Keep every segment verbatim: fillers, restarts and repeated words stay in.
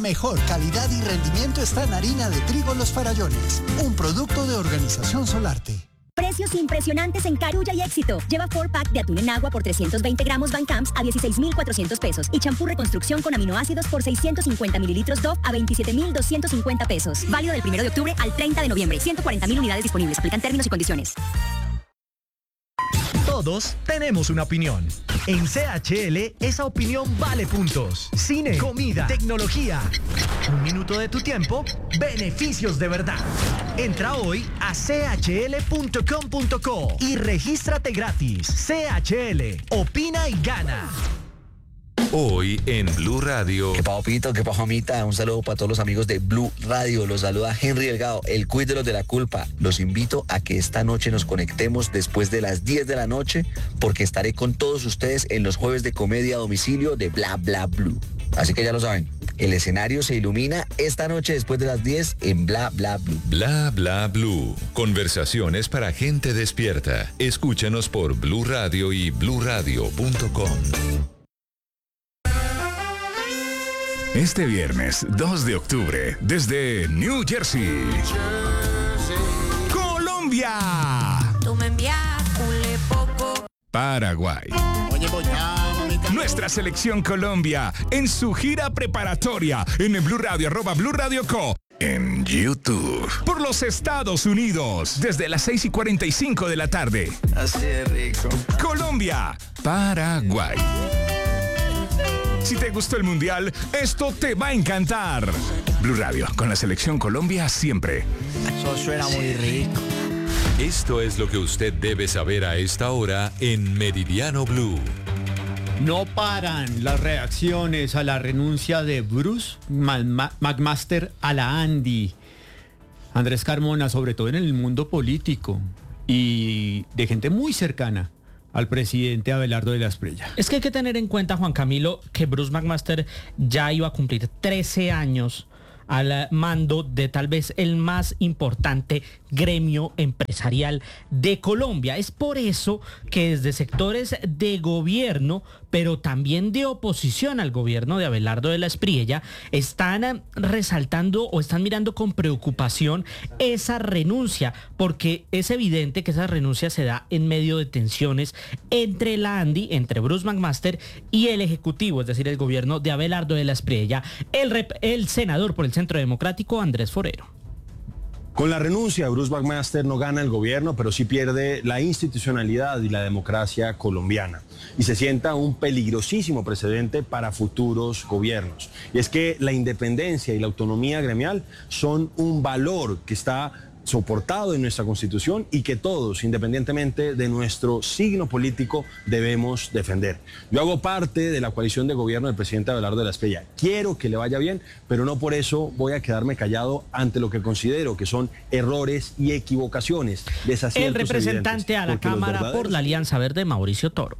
Mejor calidad y rendimiento está en harina de trigo Los Farallones, un producto de Organización Solarte. Precios impresionantes en Carulla y Éxito. Lleva cuatro pack de atún en agua por trescientos veinte gramos Van Camps a dieciséis mil cuatrocientos pesos y champú reconstrucción con aminoácidos por seiscientos cincuenta mililitros Dove a veintisiete mil doscientos cincuenta pesos. Válido del primero de octubre al treinta de noviembre. ciento cuarenta mil unidades disponibles. Aplican términos y condiciones. Todos tenemos una opinión. En C H L, esa opinión vale puntos. Cine, comida, tecnología. Un minuto de tu tiempo, beneficios de verdad. Entra hoy a c h l punto com punto co y regístrate gratis. C H L, opina y gana. Hoy en Blue Radio. ¿Qué pa' Pito? ¿Qué pa' Jamita? Un saludo para todos los amigos de Blue Radio. Los saluda Henry Delgado, el quiz de los de la culpa. Los invito a que esta noche nos conectemos después de las diez de la noche porque estaré con todos ustedes en los jueves de comedia a domicilio de Bla Bla Blue. Así que ya lo saben, el escenario se ilumina esta noche después de las diez en Bla Bla Blue. Bla Bla Blue. Conversaciones para gente despierta. Escúchanos por Blue Radio y blue radio punto com. Este viernes dos de octubre, desde New Jersey, Colombia, Tú me envías un poco. Paraguay. Nuestra selección Colombia en su gira preparatoria en el Blue Radio, arroba Blue Radio Co. En YouTube. Por los Estados Unidos, desde las seis y cuarenta y cinco de la tarde. Así de rico. Colombia, Paraguay. Si te gustó el Mundial, esto te va a encantar. Blue Radio, con la selección Colombia siempre. Eso suena muy rico. Esto es lo que usted debe saber a esta hora en Meridiano Blue. No paran las reacciones a la renuncia de Bruce McMaster a la Andy. Andrés Carmona, sobre todo en el mundo político y de gente muy cercana al presidente Abelardo de la Espriella. Es que hay que tener en cuenta, Juan Camilo, que Bruce McMaster ya iba a cumplir trece años al mando de tal vez el más importante gremio empresarial de Colombia. Es por eso que desde sectores de gobierno, pero también de oposición al gobierno de Abelardo de la Espriella, están resaltando o están mirando con preocupación esa renuncia, porque es evidente que esa renuncia se da en medio de tensiones entre la ANDI, entre Bruce McMaster y el Ejecutivo, es decir, el gobierno de Abelardo de la Espriella, el, rep, el senador por el Centro Democrático, Andrés Forero. Con la renuncia de Bruce McMaster no gana el gobierno, pero sí pierde la institucionalidad y la democracia colombiana. Y se sienta un peligrosísimo precedente para futuros gobiernos. Y es que la independencia y la autonomía gremial son un valor que está soportado en nuestra Constitución y que todos, independientemente de nuestro signo político, debemos defender. Yo hago parte de la coalición de gobierno del presidente Abelardo de la Espriella. Quiero que le vaya bien, pero no por eso voy a quedarme callado ante lo que considero que son errores y equivocaciones. El representante a la Cámara verdaderos... por la Alianza Verde, Mauricio Toro.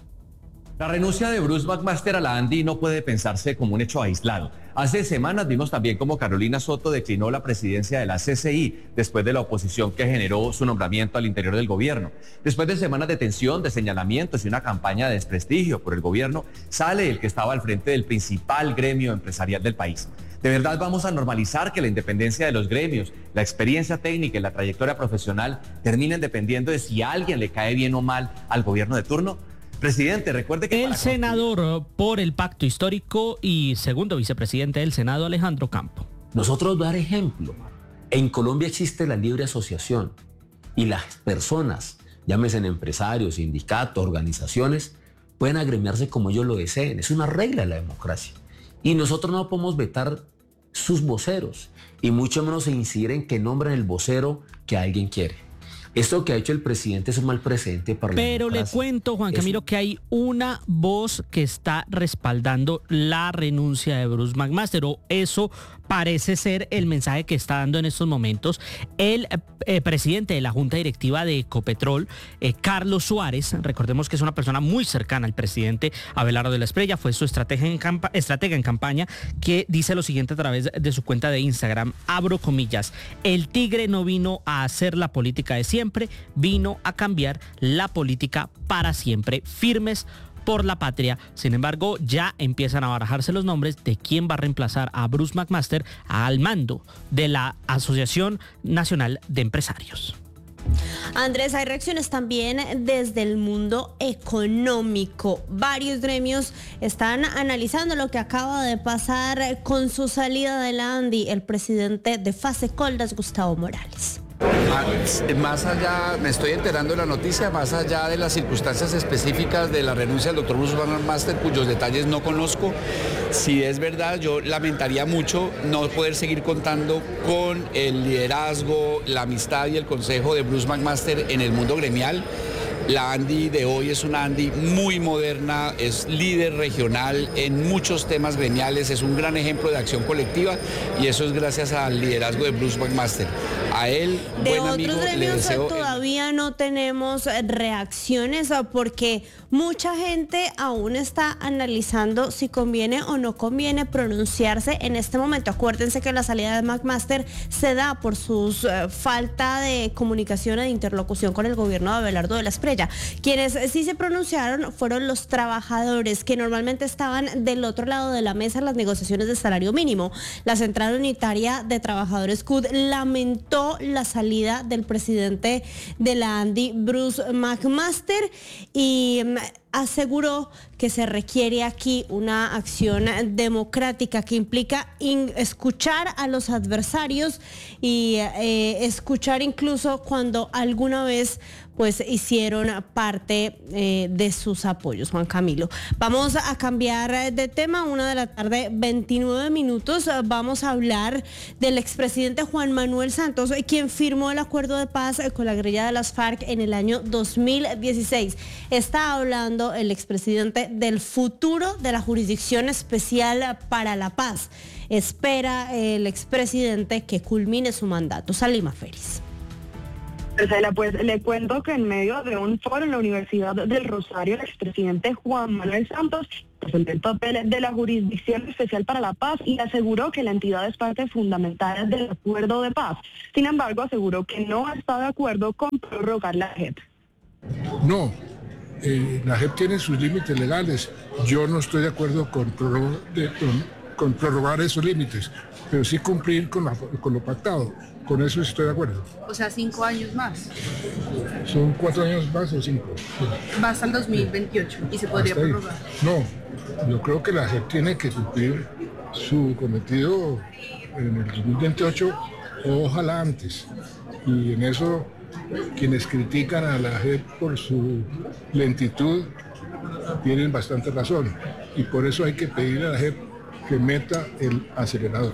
La renuncia de Bruce McMaster a la ANDI no puede pensarse como un hecho aislado. Hace semanas vimos también cómo Carolina Soto declinó la presidencia de la C C I después de la oposición que generó su nombramiento al interior del gobierno. Después de semanas de tensión, de señalamientos y una campaña de desprestigio por el gobierno, sale el que estaba al frente del principal gremio empresarial del país. ¿De verdad vamos a normalizar que la independencia de los gremios, la experiencia técnica y la trayectoria profesional terminen dependiendo de si a alguien le cae bien o mal al gobierno de turno? Presidente, recuerde que... El senador construir... por el pacto histórico y segundo vicepresidente del Senado, Alejandro Campo. Nosotros dar ejemplo. En Colombia existe la libre asociación y las personas, llámese empresarios, sindicatos, organizaciones, pueden agremiarse como ellos lo deseen. Es una regla de la democracia. Y nosotros no podemos vetar sus voceros y mucho menos incidir en que nombren el vocero que alguien quiere. Esto que ha hecho el presidente es un mal precedente para la Pero democracia. Le cuento, Juan Camilo, que hay una voz que está respaldando la renuncia de Bruce McMaster, o eso parece ser el mensaje que está dando en estos momentos el eh, presidente de la Junta Directiva de Ecopetrol, eh, Carlos Suárez. Recordemos que es una persona muy cercana al presidente Abelardo de la Espriella, fue su estratega en, campa- estratega en campaña, que dice lo siguiente a través de su cuenta de Instagram, abro comillas: el tigre no vino a hacer la política de siempre, vino a cambiar la política para siempre. Firmes por la Patria. Sin embargo, ya empiezan a barajarse los nombres de quién va a reemplazar a Bruce McMaster al mando de la Asociación Nacional de Empresarios. Andrés, hay reacciones también desde el mundo económico. Varios gremios están analizando lo que acaba de pasar con su salida de la ANDI, el presidente de Fasecoldas, Gustavo Morales. Más allá, me estoy enterando de la noticia, más allá de las circunstancias específicas de la renuncia del doctor Bruce McMaster, cuyos detalles no conozco, si es verdad, yo lamentaría mucho no poder seguir contando con el liderazgo, la amistad y el consejo de Bruce McMaster en el mundo gremial. La ANDI de hoy es una ANDI muy moderna, es líder regional en muchos temas gremiales, es un gran ejemplo de acción colectiva y eso es gracias al liderazgo de Bruce McMaster. A él, de buen amigo, otros gremios le deseo todavía no tenemos reacciones porque mucha gente aún está analizando si conviene o no conviene pronunciarse en este momento. Acuérdense que la salida de McMaster se da por su uh, falta de comunicación e de interlocución con el gobierno de Abelardo de la Espriella. Quienes sí se pronunciaron fueron los trabajadores que normalmente estaban del otro lado de la mesa en las negociaciones de salario mínimo. La Central Unitaria de Trabajadores C U D lamentó la salida del presidente de la ANDI, Bruce McMaster, y aseguró que se requiere aquí una acción democrática que implica escuchar a los adversarios y eh, escuchar incluso cuando alguna vez pues hicieron parte eh, de sus apoyos. Juan Camilo, vamos a cambiar de tema. Una de la tarde, veintinueve minutos. Vamos a hablar del expresidente Juan Manuel Santos, quien firmó el acuerdo de paz con la guerrilla de las FARC en el año dos mil dieciséis. Está hablando el expresidente del futuro de la Jurisdicción Especial para la Paz. Espera el expresidente que culmine su mandato. Salima Feris. Marcela, pues le cuento que en medio de un foro en la Universidad del Rosario, el expresidente Juan Manuel Santos presentó el papel de la Jurisdicción Especial para la Paz y aseguró que la entidad es parte fundamental del acuerdo de paz. Sin embargo, aseguró que no está de acuerdo con prorrogar la J E P. No, eh, la J E P tiene sus límites legales. Yo no estoy de acuerdo con, prorrogar, de, con, con prorrogar esos límites, pero sí cumplir con, la, con lo pactado. Con eso estoy de acuerdo. O sea, cinco años más. ¿Son cuatro años más o cinco? Va hasta el dos mil veintiocho y se podría prorrogar. No, yo creo que la J E P tiene que cumplir su cometido en el dos mil veintiocho o ojalá antes. Y en eso quienes critican a la J E P por su lentitud tienen bastante razón. Y por eso hay que pedirle a la J E P que meta el acelerador.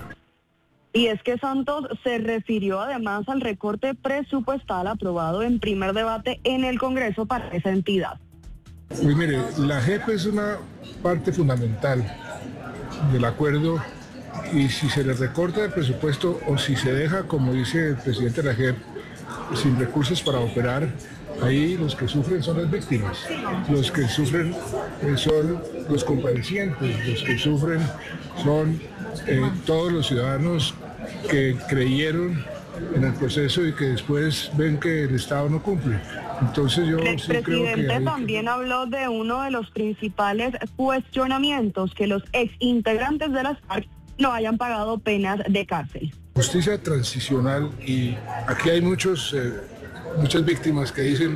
Y es que Santos se refirió además al recorte presupuestal aprobado en primer debate en el Congreso para esa entidad. Pues mire, la J E P es una parte fundamental del acuerdo y si se le recorta el presupuesto o si se deja, como dice el presidente de la J E P, sin recursos para operar, ahí los que sufren son las víctimas, los que sufren eh, son los compadecientes, los que sufren son eh, todos los ciudadanos que creyeron en el proceso y que después ven que el Estado no cumple. Entonces yo el sí creo que... El presidente también habló de uno de los principales cuestionamientos, que los exintegrantes de las FARC no hayan pagado penas de cárcel. Justicia transicional, y aquí hay muchos, eh, muchas víctimas que dicen,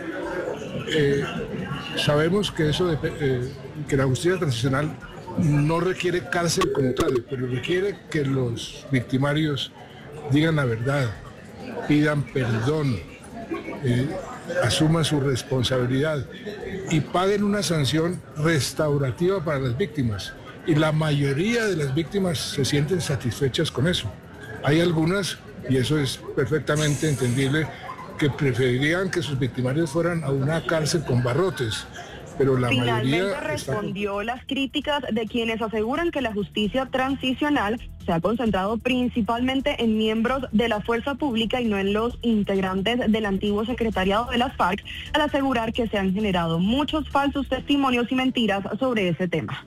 eh, sabemos que eso de, eh, que la justicia transicional no requiere cárcel como tal, pero requiere que los victimarios digan la verdad, pidan perdón, eh, asuman su responsabilidad y paguen una sanción restaurativa para las víctimas. Y la mayoría de las víctimas se sienten satisfechas con eso. Hay algunas, y eso es perfectamente entendible, que preferirían que sus victimarios fueran a una cárcel con barrotes. Pero la Finalmente mayoría respondió está... las críticas de quienes aseguran que la justicia transicional se ha concentrado principalmente en miembros de la fuerza pública y no en los integrantes del antiguo secretariado de las FARC, al asegurar que se han generado muchos falsos testimonios y mentiras sobre ese tema.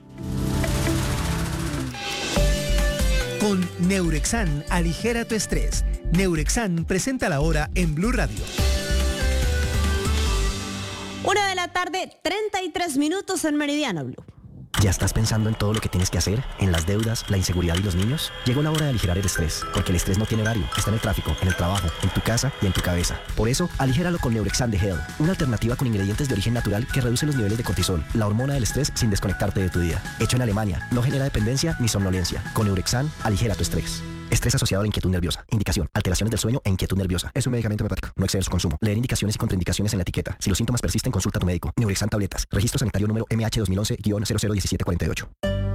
Con Neurexan, aligera tu estrés. Neurexan presenta la hora en Blue Radio. Una de la tarde, treinta y tres minutos en Meridiano Blue. ¿Ya estás pensando en todo lo que tienes que hacer? ¿En las deudas, la inseguridad y los niños? Llegó la hora de aligerar el estrés, porque el estrés no tiene horario. Está en el tráfico, en el trabajo, en tu casa y en tu cabeza. Por eso, aligéralo con Neurexan de Hell, una alternativa con ingredientes de origen natural que reduce los niveles de cortisol, la hormona del estrés, sin desconectarte de tu día. Hecho en Alemania, no genera dependencia ni somnolencia. Con Neurexan, aligera tu estrés. Estrés asociado a la inquietud nerviosa. Indicación: alteraciones del sueño e inquietud nerviosa. Es un medicamento hepático. No exceder su consumo. Leer indicaciones y contraindicaciones en la etiqueta. Si los síntomas persisten, consulta a tu médico. Neurexan tabletas. Registro sanitario número M H dos mil once guion cero cero diecisiete cuarenta y ocho.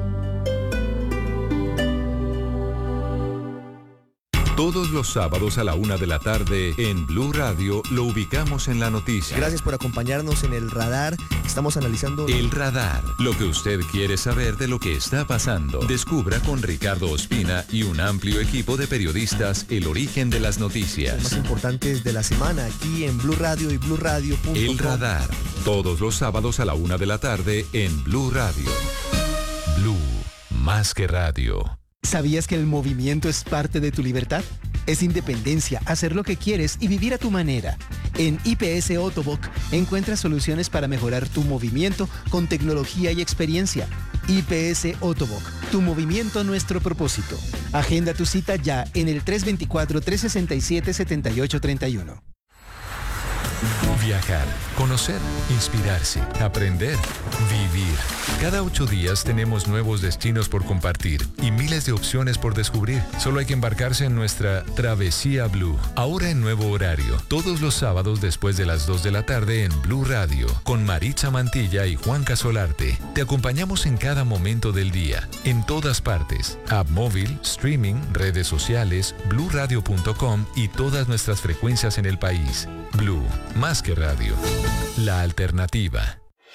Todos los sábados a la una de la tarde en Blue Radio lo ubicamos en la noticia. Gracias por acompañarnos en El Radar. Estamos analizando... El Radar. Lo que usted quiere saber de lo que está pasando. Descubra con Ricardo Ospina y un amplio equipo de periodistas el origen de las noticias. Los más importantes de la semana aquí en Blue Radio y blue radio punto com. El Radar. Todos los sábados a la una de la tarde en Blue Radio. Blue. Más que radio. ¿Sabías que el movimiento es parte de tu libertad? Es independencia, hacer lo que quieres y vivir a tu manera. En I P S Otoboc encuentras soluciones para mejorar tu movimiento con tecnología y experiencia. I P S Otoboc, tu movimiento, nuestro propósito. Agenda tu cita ya en el tres dos cuatro, tres seis siete, siete ocho tres uno. Viajar, conocer, inspirarse, aprender, vivir. Cada ocho días tenemos nuevos destinos por compartir y miles de opciones por descubrir. Solo hay que embarcarse en nuestra Travesía Blue. Ahora en nuevo horario, todos los sábados después de las dos de la tarde en Blue Radio, con Maritza Mantilla y Juan Casolarte. Te acompañamos en cada momento del día, en todas partes. App móvil, streaming, redes sociales, blue radio punto com y todas nuestras frecuencias en el país. Blue, más que radio. La alternativa.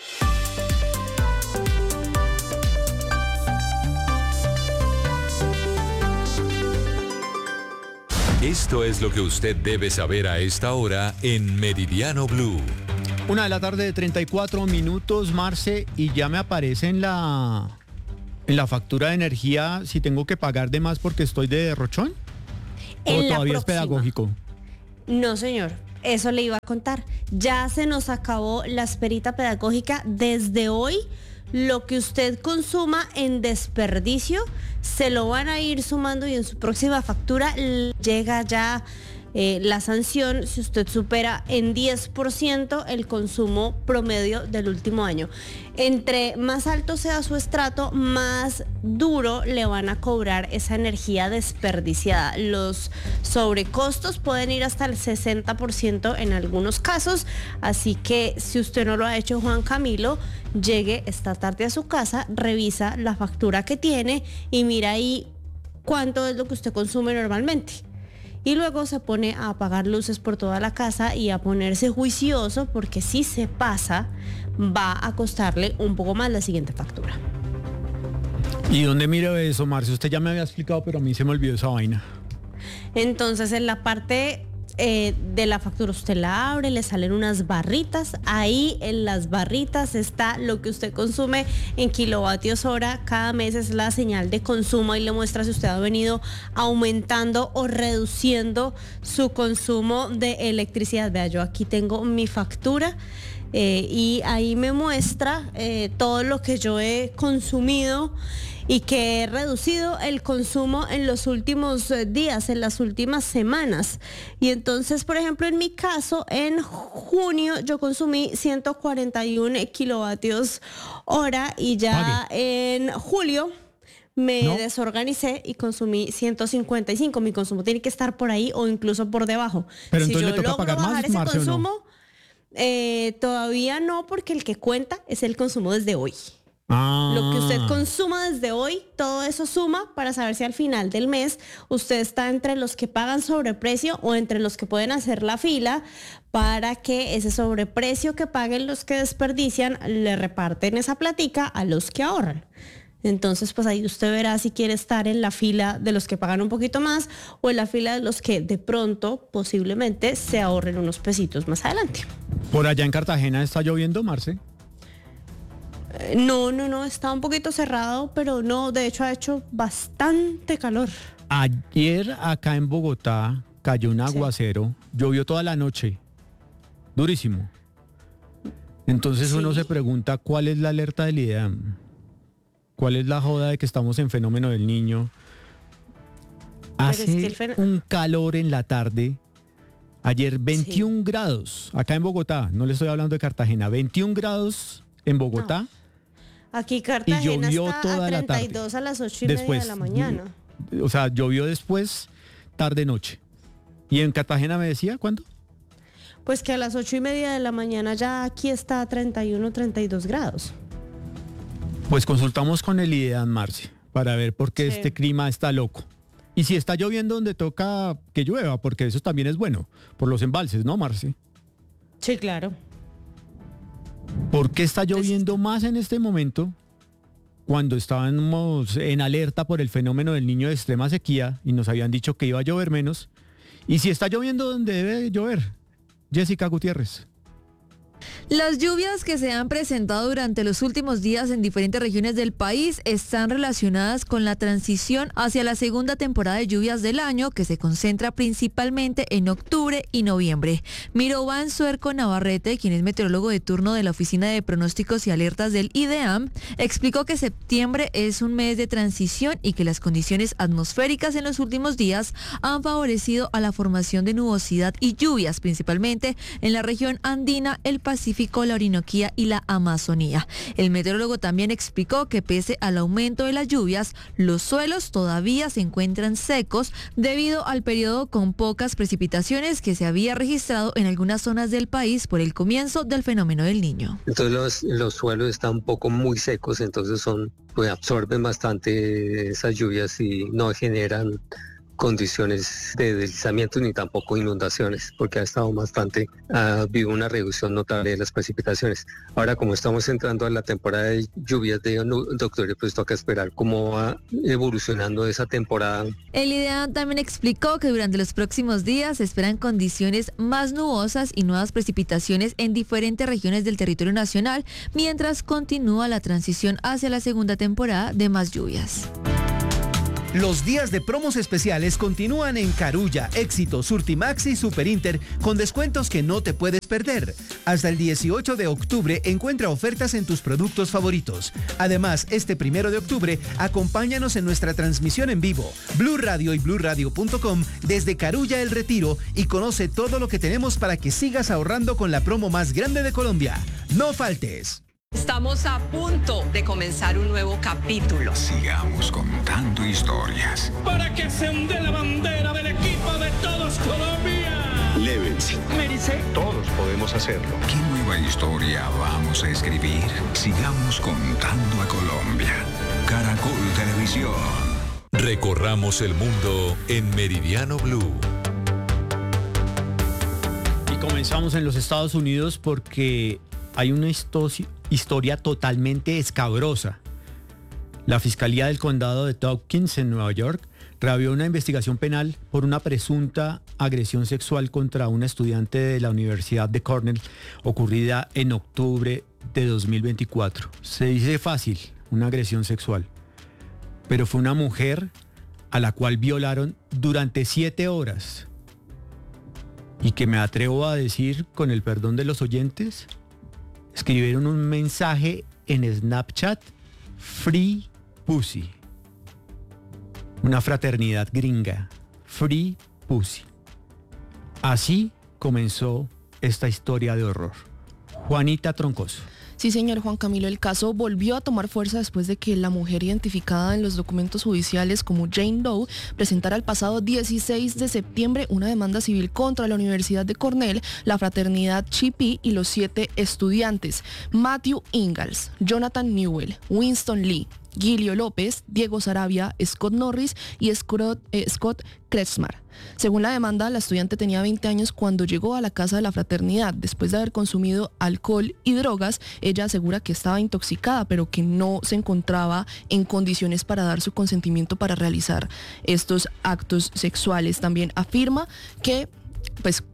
Esto es lo que usted debe saber a esta hora en Meridiano Blue. Una de la tarde de treinta y cuatro minutos, Marce, y ya me aparece en la, en la factura de energía si tengo que pagar de más porque estoy de derrochón. ¿O todavía es pedagógico? No, señor. Eso le iba a contar. Ya se nos acabó la esperita pedagógica. Desde hoy, lo que usted consuma en desperdicio se lo van a ir sumando y en su próxima factura llega ya eh, la sanción si usted supera en diez por ciento el consumo promedio del último año. Entre más alto sea su estrato, más duro le van a cobrar esa energía desperdiciada. Los sobrecostos pueden ir hasta el sesenta por ciento en algunos casos, así que si usted no lo ha hecho, Juan Camilo, llegue esta tarde a su casa, revisa la factura que tiene y mira ahí cuánto es lo que usted consume normalmente. Y luego se pone a apagar luces por toda la casa y a ponerse juicioso, porque si se pasa, va a costarle un poco más la siguiente factura. ¿Y dónde miro eso, Marcio? Usted ya me había explicado, pero a mí se me olvidó esa vaina. Entonces, en la parte eh, de la factura, usted la abre, le salen unas barritas. Ahí en las barritas está lo que usted consume en kilovatios hora. Cada mes es la señal de consumo y le muestra si usted ha venido aumentando o reduciendo su consumo de electricidad. Vea, yo aquí tengo mi factura. Eh, y ahí me muestra eh, todo lo que yo he consumido y que he reducido el consumo en los últimos eh, días, en las últimas semanas. Y entonces, por ejemplo, en mi caso, en junio yo consumí ciento cuarenta y uno kilovatios hora y ya Pague. En julio me ¿No? desorganicé y consumí ciento cincuenta y cinco. Mi consumo tiene que estar por ahí o incluso por debajo. Pero si entonces yo le toca logro pagar bajar más, ese Marcio, consumo, ¿no? Eh, todavía no, porque el que cuenta es el consumo desde hoy. Ah. Lo que usted consuma desde hoy, todo eso suma para saber si al final del mes usted está entre los que pagan sobreprecio o entre los que pueden hacer la fila para que ese sobreprecio que paguen los que desperdician le reparten esa platica a los que ahorran. Entonces, pues ahí usted verá si quiere estar en la fila de los que pagan un poquito más o en la fila de los que de pronto, posiblemente, se ahorren unos pesitos más adelante. ¿Por allá en Cartagena está lloviendo, Marce? Eh, no, no, no, está un poquito cerrado, pero no, de hecho ha hecho bastante calor. Ayer acá en Bogotá cayó un aguacero, sí. Llovió toda la noche, durísimo. Entonces Sí. uno se pregunta cuál es la alerta del IDEAM, cuál es la joda de que estamos en fenómeno del niño. Hace es que el fen- un calor en la tarde. Ayer veintiún grados, acá en Bogotá, no le estoy hablando de Cartagena, veintiún grados en Bogotá. Aquí Cartagena Y llovió está toda a la tarde. treinta y dos a las ocho y media de la mañana. O sea, llovió después, tarde-noche. ¿Y en Cartagena me decía cuándo? Pues que a las ocho y media de la mañana ya aquí está a treinta y uno, treinta y dos grados. Pues consultamos con el IDEAM, Marci, para ver por qué Sí. este clima está loco. Y si está lloviendo donde toca que llueva, porque eso también es bueno, por los embalses, ¿no, Marci? Sí, claro. ¿Por qué está lloviendo más en este momento cuando estábamos en alerta por el fenómeno del niño de extrema sequía y nos habían dicho que iba a llover menos? Y si está lloviendo donde debe llover, Jessica Gutiérrez. Las lluvias que se han presentado durante los últimos días en diferentes regiones del país están relacionadas con la transición hacia la segunda temporada de lluvias del año, que se concentra principalmente en octubre y noviembre. Mirovan Suerco Navarrete, quien es meteorólogo de turno de la Oficina de Pronósticos y Alertas del IDEAM, explicó que septiembre es un mes de transición y que las condiciones atmosféricas en los últimos días han favorecido a la formación de nubosidad y lluvias, principalmente en la región andina, el Pacífico, la Orinoquía y la Amazonía. El meteorólogo también explicó que pese al aumento de las lluvias, los suelos todavía se encuentran secos debido al periodo con pocas precipitaciones que se había registrado en algunas zonas del país por el comienzo del fenómeno del Niño. Entonces los, los suelos están un poco muy secos, entonces son, pues absorben bastante esas lluvias y no generan condiciones de deslizamiento ni tampoco inundaciones, porque ha estado bastante, ha habido una reducción notable de las precipitaciones. Ahora, como estamos entrando a la temporada de lluvias de, de octubre, pues toca esperar cómo va evolucionando esa temporada. El IDEAM también explicó que durante los próximos días se esperan condiciones más nubosas y nuevas precipitaciones en diferentes regiones del territorio nacional, mientras continúa la transición hacia la segunda temporada de más lluvias. Los días de promos especiales continúan en Carulla, Éxito, Surtimax y Superinter con descuentos que no te puedes perder. Hasta el dieciocho de octubre encuentra ofertas en tus productos favoritos. Además, este primero de octubre, acompáñanos en nuestra transmisión en vivo, Blue Radio y blue radio punto com desde Carulla El Retiro y conoce todo lo que tenemos para que sigas ahorrando con la promo más grande de Colombia. ¡No faltes! Estamos a punto de comenzar un nuevo capítulo. Sigamos contando historias. Para que se hunde la bandera del equipo de todos Colombia. Levens. Merice. Todos podemos hacerlo. ¿Qué nueva historia vamos a escribir? Sigamos contando a Colombia. Caracol Televisión. Recorramos el mundo en Meridiano Blue. Y comenzamos en los Estados Unidos porque hay una histo- historia totalmente escabrosa. La Fiscalía del Condado de Tompkins en Nueva York reabrió una investigación penal por una presunta agresión sexual contra una estudiante de la Universidad de Cornell ocurrida en octubre de dos mil veinticuatro. Se dice fácil, una agresión sexual, pero fue una mujer a la cual violaron durante siete horas. Y que me atrevo a decir, con el perdón de los oyentes, escribieron un mensaje en Snapchat, Free Pussy. Una fraternidad gringa, Free Pussy. Así comenzó esta historia de horror. Juanita Troncoso. Sí, señor Juan Camilo, el caso volvió a tomar fuerza después de que la mujer identificada en los documentos judiciales como Jane Doe presentara el pasado dieciséis de septiembre una demanda civil contra la Universidad de Cornell, la fraternidad Chi Pi y los siete estudiantes, Matthew Ingalls, Jonathan Newell, Winston Lee, Gilio López, Diego Sarabia, Scott Norris y Scott, eh, Scott Kretschmar. Según la demanda, la estudiante tenía veinte años cuando llegó a la casa de la fraternidad. Después de haber consumido alcohol y drogas, ella asegura que estaba intoxicada, pero que no se encontraba en condiciones para dar su consentimiento para realizar estos actos sexuales. También afirma que pues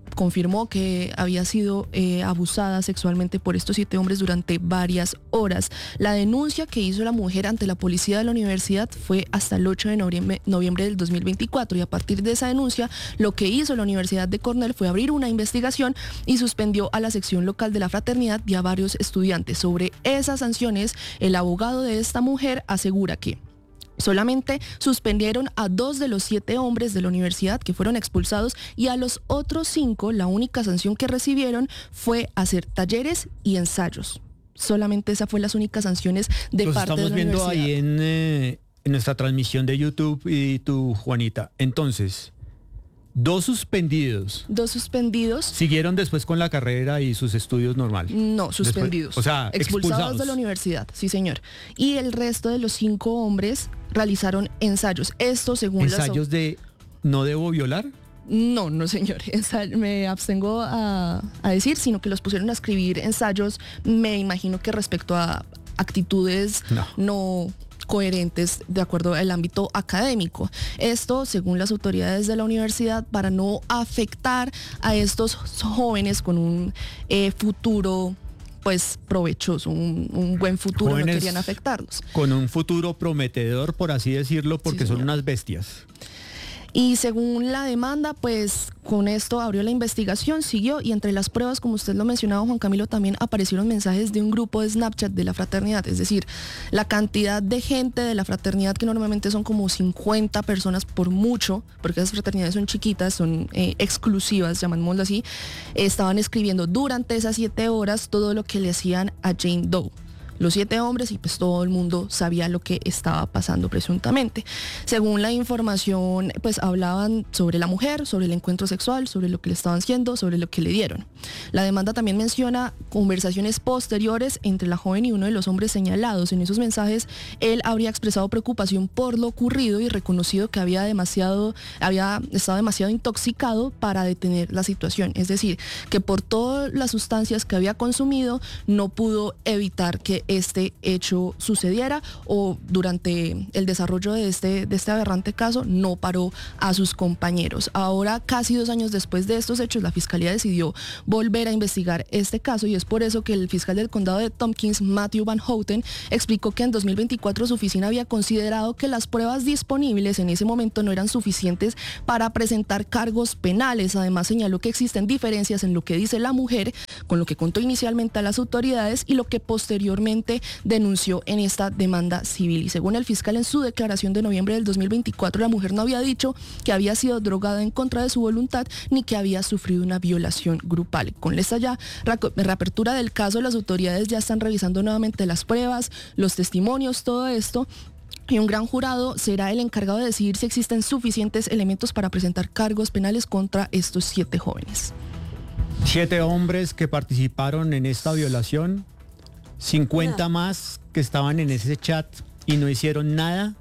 confirmó que había sido eh, abusada sexualmente por estos siete hombres durante varias horas. La denuncia que hizo la mujer ante la policía de la universidad fue hasta el ocho de noviembre, noviembre del dos mil veinticuatro, y a partir de esa denuncia lo que hizo la Universidad de Cornell fue abrir una investigación y suspendió a la sección local de la fraternidad y a varios estudiantes. Sobre esas sanciones, el abogado de esta mujer asegura que solamente suspendieron a dos de los siete hombres de la universidad que fueron expulsados, y a los otros cinco la única sanción que recibieron fue hacer talleres y ensayos. Solamente esas fueron las únicas sanciones de Los parte de la estamos viendo universidad. ahí en, eh, en nuestra transmisión de YouTube y tu Juanita. Entonces, dos suspendidos. Dos suspendidos. ¿Siguieron después con la carrera y sus estudios normales? No, suspendidos. Después, o sea, expulsados, expulsados de la universidad, sí señor. Y el resto de los cinco hombres realizaron ensayos. Esto según ¿Ensayos las... de no debo violar? No, no señor, Ensa- me abstengo a, a decir, sino que los pusieron a escribir ensayos, me imagino que respecto a actitudes no, no coherentes de acuerdo al ámbito académico. Esto, según las autoridades de la universidad, para no afectar a estos jóvenes con un eh, futuro pues provechoso, un, un buen futuro, Jóvenes no querían afectarlos. Con un futuro prometedor, por así decirlo, porque Sí, son señor. unas bestias. Y según la demanda, pues con esto abrió la investigación, siguió, y entre las pruebas, como usted lo mencionaba, Juan Camilo, también aparecieron mensajes de un grupo de Snapchat de la fraternidad, es decir, la cantidad de gente de la fraternidad, que normalmente son como cincuenta personas por mucho, porque esas fraternidades son chiquitas, son eh, exclusivas, llamémoslo así, estaban escribiendo durante esas siete horas todo lo que le hacían a Jane Doe. Los siete hombres, y pues todo el mundo sabía lo que estaba pasando presuntamente. Según la información, pues hablaban sobre la mujer, sobre el encuentro sexual, sobre lo que le estaban haciendo, sobre lo que le dieron. La demanda también menciona conversaciones posteriores entre la joven y uno de los hombres señalados. En esos mensajes, él habría expresado preocupación por lo ocurrido y reconocido que había demasiado, había estado demasiado intoxicado para detener la situación. Es decir, que por todas las sustancias que había consumido, no pudo evitar que este hecho sucediera, o durante el desarrollo de este, de este aberrante caso no paró a sus compañeros. Ahora, casi dos años después de estos hechos, la Fiscalía decidió volver a investigar este caso, y es por eso que el fiscal del condado de Tompkins, Matthew Van Houten, explicó que en dos mil veinticuatro su oficina había considerado que las pruebas disponibles en ese momento no eran suficientes para presentar cargos penales. Además, señaló que existen diferencias en lo que dice la mujer con lo que contó inicialmente a las autoridades y lo que posteriormente denunció en esta demanda civil. Y según el fiscal, en su declaración de noviembre del dos mil veinticuatro, la mujer no había dicho que había sido drogada en contra de su voluntad ni que había sufrido una violación grupal. Con esta ya reapertura del caso, las autoridades ya están revisando nuevamente las pruebas, los testimonios, todo esto, y un gran jurado será el encargado de decidir si existen suficientes elementos para presentar cargos penales contra estos siete jóvenes. Siete hombres que participaron en esta violación, cincuenta más que estaban en ese chat y no hicieron nada.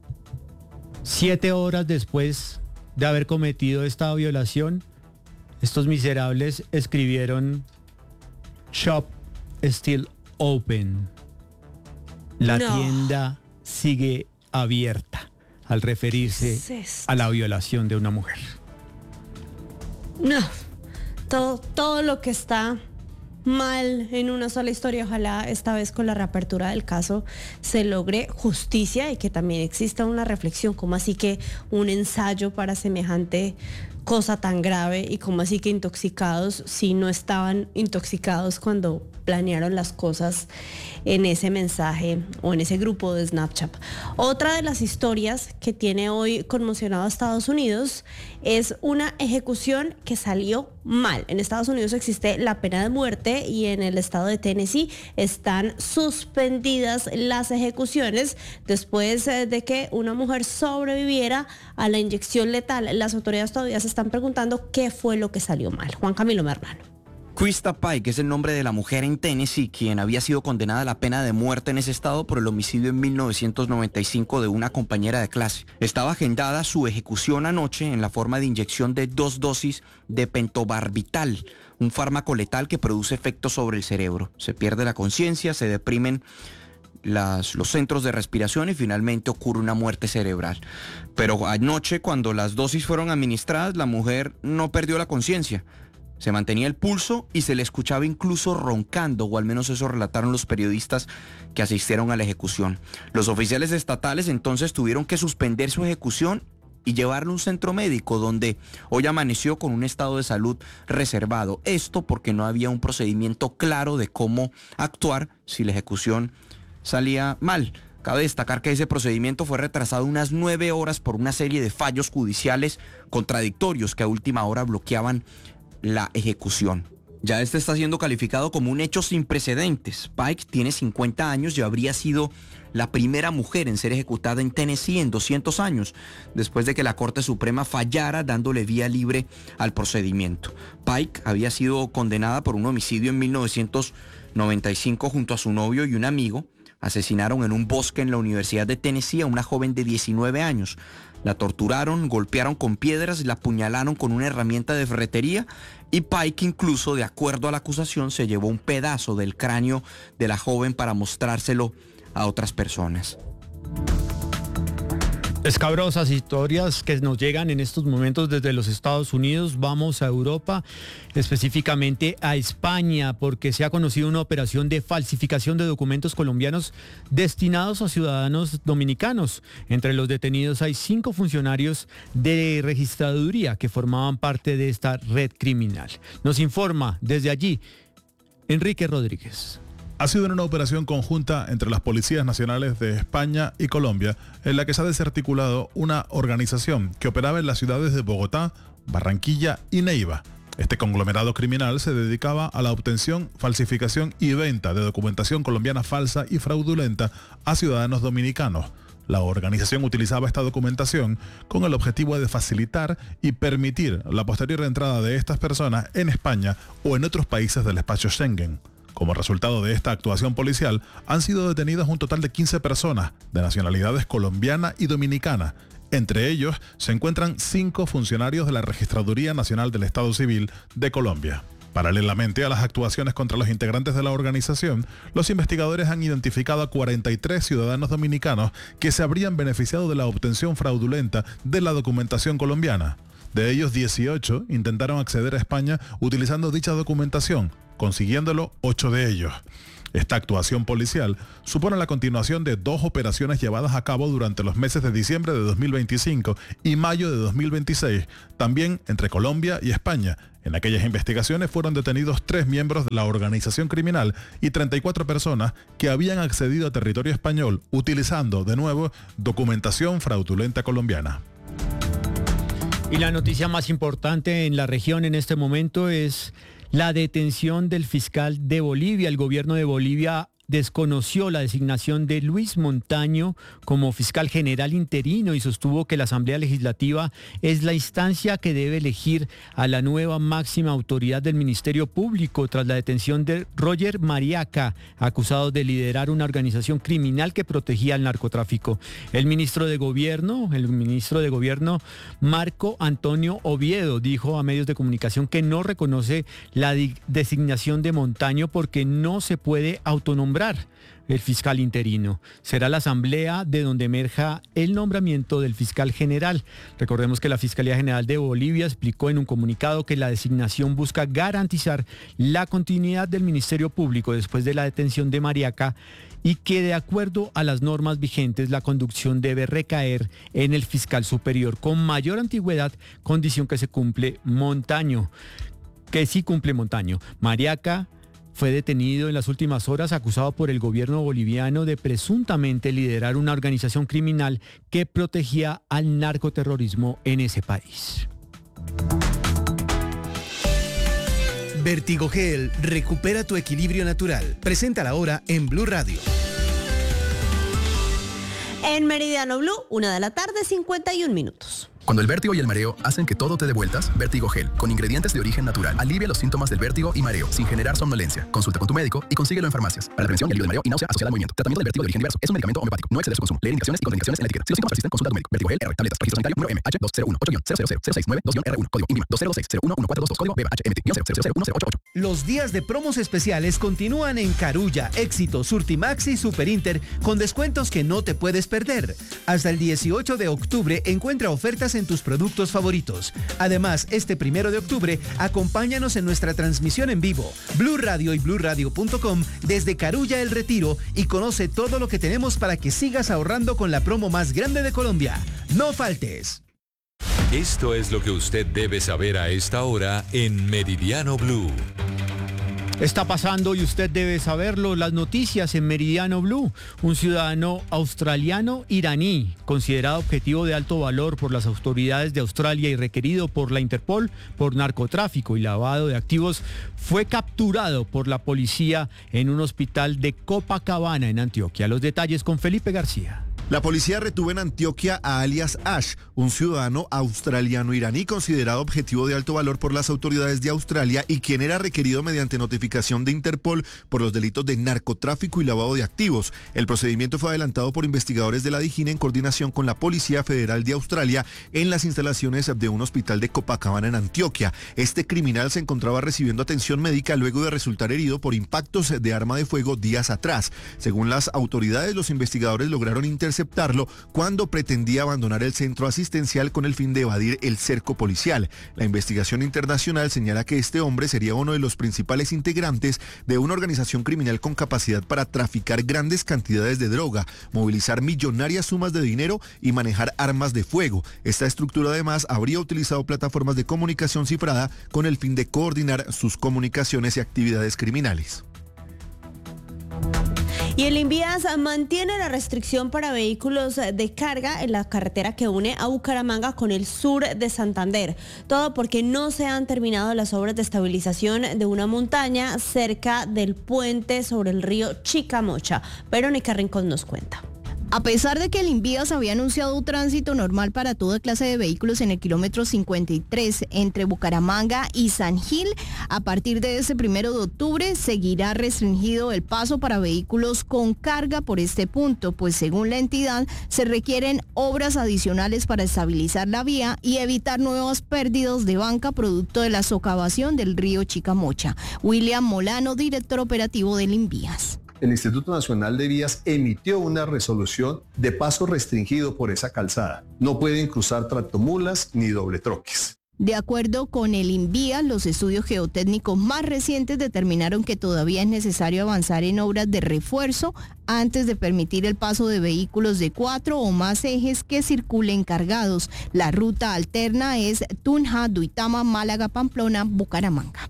Siete horas después de haber cometido esta violación, estos miserables escribieron "Shop still open". La No. tienda sigue abierta, al referirse ¿Qué es esto? a la violación de una mujer. No, todo, todo lo que está mal en una sola historia, ojalá esta vez con la reapertura del caso se logre justicia y que también exista una reflexión, como así que un ensayo para semejante cosa tan grave, y como así que intoxicados si no estaban intoxicados cuando planearon las cosas en ese mensaje o en ese grupo de Snapchat. Otra de las historias que tiene hoy conmocionado a Estados Unidos es una ejecución que salió mal. En Estados Unidos existe la pena de muerte y en el estado de Tennessee están suspendidas las ejecuciones después de que una mujer sobreviviera a la inyección letal. Las autoridades todavía se están preguntando qué fue lo que salió mal. Juan Camilo Merlano. Krista Pike es el nombre de la mujer en Tennessee, quien había sido condenada a la pena de muerte en ese estado por el homicidio en mil novecientos noventa y cinco de una compañera de clase. Estaba agendada su ejecución anoche en la forma de inyección de dos dosis de pentobarbital, un fármaco letal que produce efectos sobre el cerebro. Se pierde la conciencia, se deprimen Las, los centros de respiración y finalmente ocurre una muerte cerebral. Pero anoche, cuando las dosis fueron administradas, la mujer no perdió la conciencia. Se mantenía el pulso y se le escuchaba incluso roncando, o al menos eso relataron los periodistas que asistieron a la ejecución. Los oficiales estatales entonces tuvieron que suspender su ejecución y llevarlo a un centro médico donde hoy amaneció con un estado de salud reservado. Esto porque no había un procedimiento claro de cómo actuar si la ejecución salía mal. Cabe destacar que ese procedimiento fue retrasado unas nueve horas por una serie de fallos judiciales contradictorios que a última hora bloqueaban la ejecución. Ya este está siendo calificado como un hecho sin precedentes. Pike tiene cincuenta años y habría sido la primera mujer en ser ejecutada en Tennessee en doscientos años, después de que la Corte Suprema fallara dándole vía libre al procedimiento. Pike había sido condenada por un homicidio en mil novecientos noventa y cinco junto a su novio y un amigo. Asesinaron en un bosque en la Universidad de Tennessee a una joven de diecinueve años. La torturaron, golpearon con piedras y la apuñalaron con una herramienta de ferretería, y Pike incluso, de acuerdo a la acusación, se llevó un pedazo del cráneo de la joven para mostrárselo a otras personas. Escabrosas historias que nos llegan en estos momentos desde los Estados Unidos. Vamos a Europa, específicamente a España, porque se ha conocido una operación de falsificación de documentos colombianos destinados a ciudadanos dominicanos. Entre los detenidos hay cinco funcionarios de registraduría que formaban parte de esta red criminal. Nos informa desde allí Enrique Rodríguez. Ha sido una operación conjunta entre las policías nacionales de España y Colombia, en la que se ha desarticulado una organización que operaba en las ciudades de Bogotá, Barranquilla y Neiva. Este conglomerado criminal se dedicaba a la obtención, falsificación y venta de documentación colombiana falsa y fraudulenta a ciudadanos dominicanos. La organización utilizaba esta documentación con el objetivo de facilitar y permitir la posterior entrada de estas personas en España o en otros países del espacio Schengen. Como resultado de esta actuación policial, han sido detenidas un total de quince personas de nacionalidades colombiana y dominicana. Entre ellos se encuentran cinco funcionarios de la Registraduría Nacional del Estado Civil de Colombia. Paralelamente a las actuaciones contra los integrantes de la organización, los investigadores han identificado a cuarenta y tres ciudadanos dominicanos que se habrían beneficiado de la obtención fraudulenta de la documentación colombiana. De ellos, dieciocho intentaron acceder a España utilizando dicha documentación, consiguiéndolo ocho de ellos. Esta actuación policial supone la continuación de dos operaciones llevadas a cabo durante los meses de diciembre de dos mil veinticinco y mayo de dos mil veintiséis, también entre Colombia y España. En aquellas investigaciones fueron detenidos tres miembros de la organización criminal y treinta y cuatro personas que habían accedido a territorio español utilizando, de nuevo, documentación fraudulenta colombiana. Y la noticia más importante en la región en este momento es la detención del fiscal de Bolivia. El gobierno de Bolivia desconoció la designación de Luis Montaño como fiscal general interino y sostuvo que la Asamblea Legislativa es la instancia que debe elegir a la nueva máxima autoridad del Ministerio Público tras la detención de Roger Mariaca, acusado de liderar una organización criminal que protegía al narcotráfico. El ministro de Gobierno, el ministro de Gobierno Marco Antonio Oviedo, dijo a medios de comunicación que no reconoce la designación de Montaño porque no se puede autonombrar el fiscal interino. Será la asamblea de donde emerja el nombramiento del fiscal general. Recordemos que la Fiscalía General de Bolivia explicó en un comunicado que la designación busca garantizar la continuidad del Ministerio Público después de la detención de Mariaca y que de acuerdo a las normas vigentes la conducción debe recaer en el fiscal superior con mayor antigüedad, condición que se cumple Montaño, que sí cumple Montaño. Mariaca fue detenido en las últimas horas acusado por el gobierno boliviano de presuntamente liderar una organización criminal que protegía al narcoterrorismo en ese país. Vertigogel recupera tu equilibrio natural. Presenta la hora en Blue Radio. En Meridiano Blue, una de la tarde, cincuenta y un minutos. Cuando el vértigo y el mareo hacen que todo te dé vueltas, Vertigogel, con ingredientes de origen natural, alivia los síntomas del vértigo y mareo, sin generar somnolencia. Consulta con tu médico y consíguelo en farmacias. Para la prevención y alivio del mareo y náusea asociada al movimiento. Tratamiento del vértigo de origen diverso. Es un medicamento homeopático. No exceder su consumo. Leer indicaciones y contraindicaciones en la etiqueta. Si los síntomas persisten, consulta a tu médico. Vertigogel R. Tabletas. Registro sanitario número M H dos cero uno ocho cero cero cero seis nueve dos R uno. Código INVIMA dos cero dos seis cero uno uno cuatro dos dos. Código B H M T cero cero cero uno cero ocho ocho. Los días de promos especiales continúan en Carulla, Éxito, Surtimax y Superinter con descuentos que no te puedes perder. Hasta el dieciocho de octubre encuentra ofertas compras en tus productos favoritos. Además, este primero de octubre, acompáñanos en nuestra transmisión en vivo, Blue Radio y blue radio punto com desde Carulla El Retiro y conoce todo lo que tenemos para que sigas ahorrando con la promo más grande de Colombia. ¡No faltes! Esto es lo que usted debe saber a esta hora en Meridiano Blue. Está pasando y usted debe saberlo, las noticias en Meridiano Blue. Un ciudadano australiano iraní, considerado objetivo de alto valor por las autoridades de Australia y requerido por la Interpol por narcotráfico y lavado de activos, fue capturado por la policía en un hospital de Copacabana, en Antioquia. Los detalles con Felipe García. La policía retuvo en Antioquia a alias Ash, un ciudadano australiano-iraní considerado objetivo de alto valor por las autoridades de Australia y quien era requerido mediante notificación de Interpol por los delitos de narcotráfico y lavado de activos. El procedimiento fue adelantado por investigadores de la DIGIN en coordinación con la Policía Federal de Australia en las instalaciones de un hospital de Copacabana en Antioquia. Este criminal se encontraba recibiendo atención médica luego de resultar herido por impactos de arma de fuego días atrás. Según las autoridades, los investigadores lograron interceptar aceptarlo cuando pretendía abandonar el centro asistencial con el fin de evadir el cerco policial. La investigación internacional señala que este hombre sería uno de los principales integrantes de una organización criminal con capacidad para traficar grandes cantidades de droga, movilizar millonarias sumas de dinero y manejar armas de fuego. Esta estructura además habría utilizado plataformas de comunicación cifrada con el fin de coordinar sus comunicaciones y actividades criminales. Y el Invías mantiene la restricción para vehículos de carga en la carretera que une a Bucaramanga con el sur de Santander. Todo porque no se han terminado las obras de estabilización de una montaña cerca del puente sobre el río Chicamocha. Verónica Rincón nos cuenta. A pesar de que el Invías había anunciado un tránsito normal para toda clase de vehículos en el kilómetro cincuenta y tres entre Bucaramanga y San Gil, a partir de ese primero de octubre seguirá restringido el paso para vehículos con carga por este punto, pues según la entidad se requieren obras adicionales para estabilizar la vía y evitar nuevas pérdidas de banca producto de la socavación del río Chicamocha. William Molano, director operativo del Invías. El Instituto Nacional de Vías emitió una resolución de paso restringido por esa calzada. No pueden cruzar tractomulas ni dobletroques. De acuerdo con el Invías, los estudios geotécnicos más recientes determinaron que todavía es necesario avanzar en obras de refuerzo antes de permitir el paso de vehículos de cuatro o más ejes que circulen cargados. La ruta alterna es Tunja, Duitama, Málaga, Pamplona, Bucaramanga.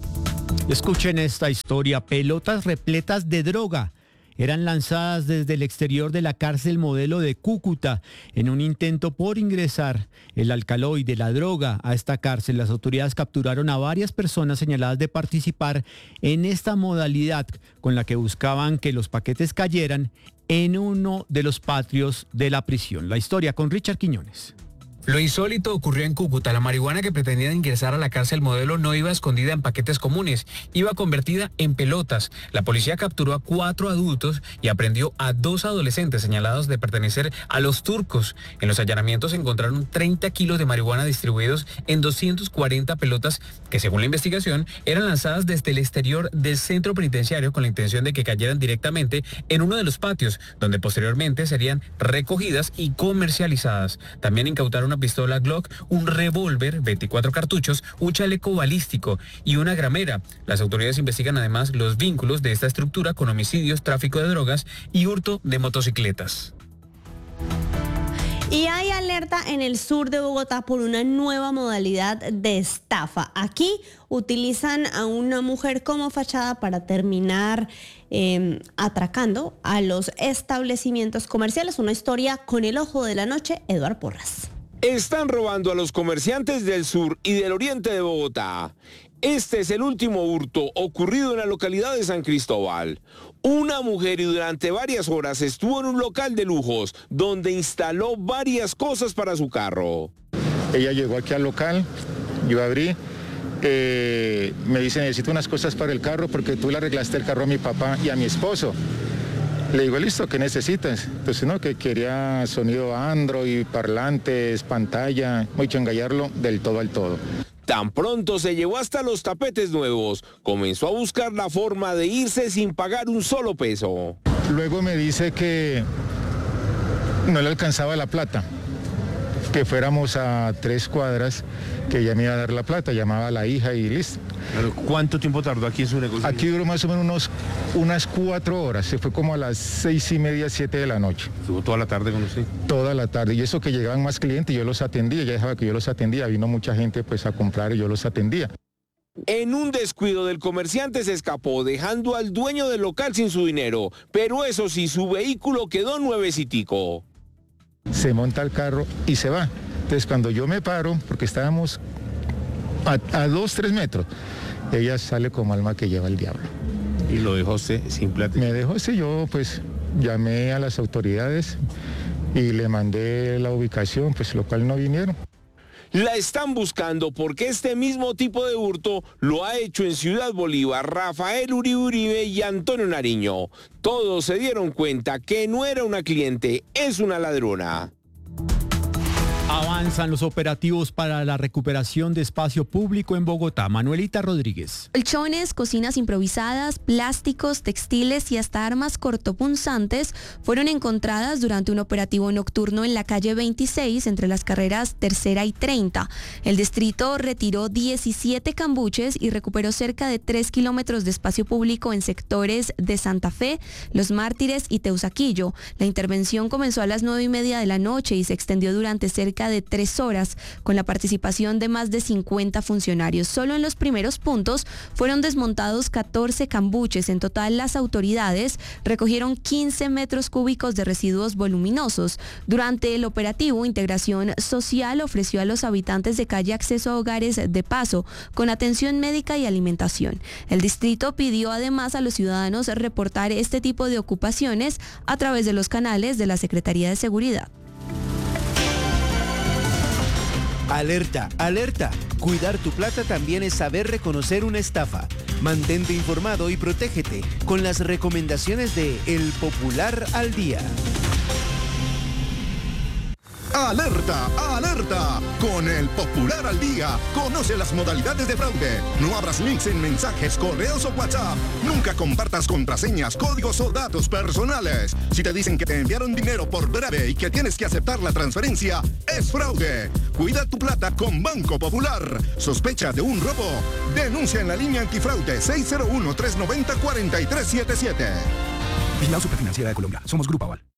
Escuchen esta historia. Pelotas repletas de droga eran lanzadas desde el exterior de la cárcel modelo de Cúcuta en un intento por ingresar el alcaloide, la droga, a esta cárcel. Las autoridades capturaron a varias personas señaladas de participar en esta modalidad con la que buscaban que los paquetes cayeran en uno de los patios de la prisión. La historia con Richard Quiñones. Lo insólito ocurrió en Cúcuta. La marihuana que pretendía ingresar a la cárcel modelo no iba escondida en paquetes comunes, iba convertida en pelotas. La policía capturó a cuatro adultos y aprendió a dos adolescentes señalados de pertenecer a los turcos. En los allanamientos se encontraron treinta kilos de marihuana distribuidos en doscientas cuarenta pelotas que, según la investigación, eran lanzadas desde el exterior del centro penitenciario con la intención de que cayeran directamente en uno de los patios, donde posteriormente serían recogidas y comercializadas. También incautaron una pistola Glock, un revólver, veinticuatro cartuchos, un chaleco balístico y una gramera. Las autoridades investigan además los vínculos de esta estructura con homicidios, tráfico de drogas y hurto de motocicletas. Y hay alerta en el sur de Bogotá por una nueva modalidad de estafa. Aquí utilizan a una mujer como fachada para terminar eh, atracando a los establecimientos comerciales. Una historia con el ojo de la noche, Eduard Porras. Están robando a los comerciantes del sur y del oriente de Bogotá. Este es el último hurto ocurrido en la localidad de San Cristóbal. Una mujer y durante varias horas estuvo en un local de lujos donde instaló varias cosas para su carro. Ella llegó aquí al local, yo abrí, eh, me dice necesito unas cosas para el carro porque tú le arreglaste el carro a mi papá y a mi esposo. Le digo, listo, ¿qué necesitas? Entonces, no, que quería sonido Android, parlantes, pantalla, muy changallarlo del todo al todo. Tan pronto se llevó hasta los tapetes nuevos, comenzó a buscar la forma de irse sin pagar un solo peso. Luego me dice que no le alcanzaba la plata, que fuéramos a tres cuadras, que ella me iba a dar la plata, llamaba a la hija y listo. ¿Cuánto tiempo tardó aquí en su negocio? Aquí duró más o menos unos, unas cuatro horas, se fue como a las seis y media, siete de la noche. ¿Estuvo toda la tarde con usted? Toda la tarde, y eso que llegaban más clientes, yo los atendía, ella dejaba que yo los atendía, vino mucha gente pues a comprar y yo los atendía. En un descuido del comerciante se escapó, dejando al dueño del local sin su dinero, pero eso sí, su vehículo quedó nuevecitico. Se monta al carro y se va. Entonces cuando yo me paro, porque estábamos a, a dos, tres metros, ella sale como alma que lleva el diablo. ¿Y lo dejó usted sin plata? Me dejó, sí, yo pues llamé a las autoridades y le mandé la ubicación, pues lo cual no vinieron. La están buscando porque este mismo tipo de hurto lo ha hecho en Ciudad Bolívar Rafael Uribe Uribe y Antonio Nariño. Todos se dieron cuenta que no era una cliente, es una ladrona. Avanzan los operativos para la recuperación de espacio público en Bogotá. Manuelita Rodríguez. Colchones, cocinas improvisadas, plásticos, textiles y hasta armas cortopunzantes fueron encontradas durante un operativo nocturno en la calle veintiséis entre las carreras Tercera y treinta. El distrito retiró diecisiete cambuches y recuperó cerca de tres kilómetros de espacio público en sectores de Santa Fe, Los Mártires y Teusaquillo. La intervención comenzó a las nueve y media de la noche y se extendió durante cerca de tres horas, con la participación de más de cincuenta funcionarios. Solo en los primeros puntos fueron desmontados catorce cambuches. En total, las autoridades recogieron quince metros cúbicos de residuos voluminosos. Durante el operativo, Integración Social ofreció a los habitantes de calle acceso a hogares de paso, con atención médica y alimentación. El distrito pidió además a los ciudadanos reportar este tipo de ocupaciones a través de los canales de la Secretaría de Seguridad. Alerta, alerta. Cuidar tu plata también es saber reconocer una estafa. Mantente informado y protégete con las recomendaciones de El Popular al Día. ¡Alerta! ¡Alerta! Con El Popular al Día, conoce las modalidades de fraude. No abras links en mensajes, correos o WhatsApp. Nunca compartas contraseñas, códigos o datos personales. Si te dicen que te enviaron dinero por breve y que tienes que aceptar la transferencia, es fraude. Cuida tu plata con Banco Popular. ¿Sospecha de un robo? Denuncia en la línea antifraude seis cero uno, tres nueve cero, cuatro tres siete siete. Vigilado Superfinanciera de Colombia. Somos Grupo Aval.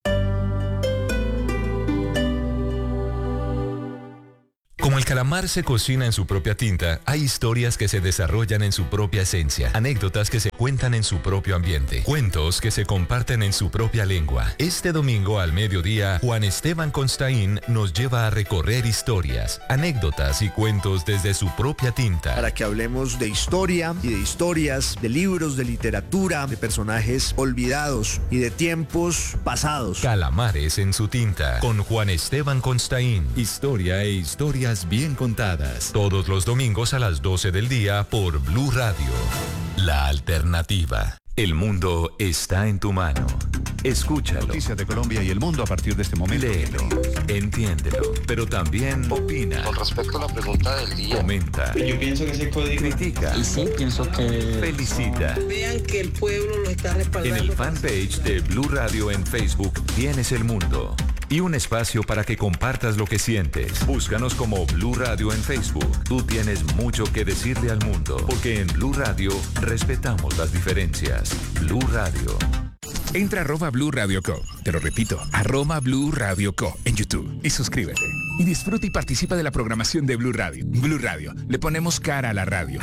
Como el calamar se cocina en su propia tinta, hay historias que se desarrollan en su propia esencia, anécdotas que se cuentan en su propio ambiente, cuentos que se comparten en su propia lengua. Este domingo al mediodía, Juan Esteban Constaín nos lleva a recorrer historias, anécdotas y cuentos desde su propia tinta. Para que hablemos de historia y de historias, de libros, de literatura, de personajes olvidados y de tiempos pasados. Calamares en su tinta, con Juan Esteban Constaín. Historia e historias bien contadas. Todos los domingos a las doce del día por Blue Radio. La alternativa. El mundo está en tu mano. Escúchalo. Noticias de Colombia y el mundo a partir de este momento. Léelo, entiéndelo, pero también opina. Con respecto a la pregunta del día. Comenta. Yo pienso que ese código. Critica. Y sí, pienso que. Felicita. Vean que el pueblo lo está respaldando. En el fanpage de Blue Radio en Facebook tienes el mundo. Y un espacio para que compartas lo que sientes. Búscanos como Blue Radio en Facebook. Tú tienes mucho que decirle al mundo, porque en Blue Radio respetamos las diferencias. Blue Radio. Entra a arroba Blue Radio Co. Te lo repito, arroba Blue Radio Co. en YouTube y suscríbete. Y disfruta y participa de la programación de Blue Radio. Blue Radio, le ponemos cara a la radio.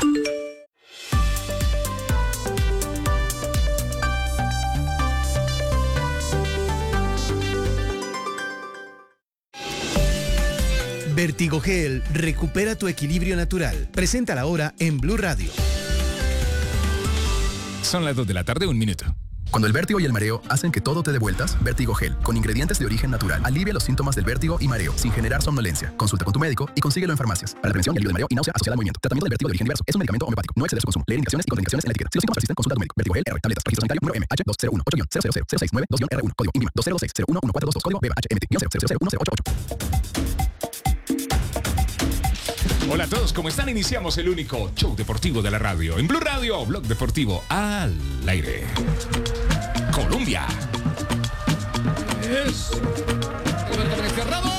Vertigogel recupera tu equilibrio natural. Preséntala ahora en Blue Radio. Son las dos de la tarde, un minuto. Cuando el vértigo y el mareo hacen que todo te dé vueltas, Vertigogel, con ingredientes de origen natural, alivia los síntomas del vértigo y mareo, sin generar somnolencia. Consulta con tu médico y consíguelo en farmacias. Para la prevención y alivio de mareo y náusea asociada al movimiento. Tratamiento del vértigo de origen diverso. Es un medicamento homeopático. No excede su consumo. Leer indicaciones y contraindicaciones en la etiqueta. Si los síntomas persisten, consulta a tu médico. Vertigogel R. Tabletas. Registro sanitario número M H dos cero uno ocho cero cero cero seis nueve dos R uno. Código INVIMA dos cero dos seis cero uno uno cuatro dos dos. Código B H M T cero cero cero uno cero ocho ocho. Hola a todos, ¿cómo están? Iniciamos el único show deportivo de la radio. En Blue Radio, Blog Deportivo al aire. Colombia. Es. Cerrado.